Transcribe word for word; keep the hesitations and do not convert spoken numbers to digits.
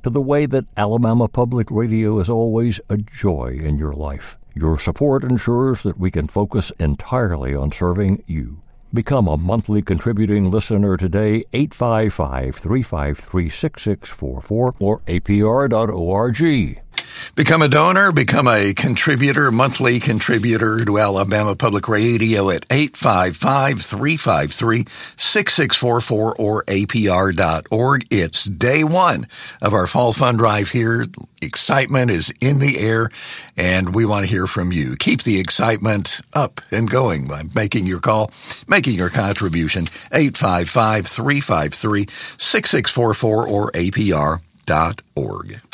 to the way that Alabama Public Radio is always a joy in your life. Your support ensures that we can focus entirely on serving you. Become a monthly contributing listener today, eight five five, three five three, six six four four or A P R dot org. Become a donor, become a contributor, monthly contributor to Alabama Public Radio at eight five five, three five three, six six four four or A P R dot org. It's day one of our fall fund drive here. Excitement is in the air, and we want to hear from you. Keep the excitement up and going by making your call, making your contribution, eight five five, three five three, six six four four or A P R dot org.